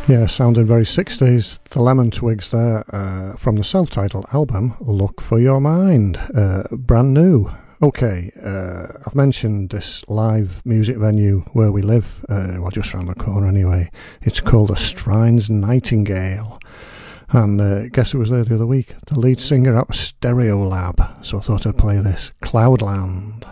Yeah, sounding very 60s. The Lemon Twigs there from the self-titled album Look for Your Mind, brand new. Okay, I've mentioned this live music venue where we live, well, just round the corner anyway. It's called the Strines Nightingale. And guess who was there the other week? The lead singer out of Stereolab. So I thought I'd play this, Cloudland.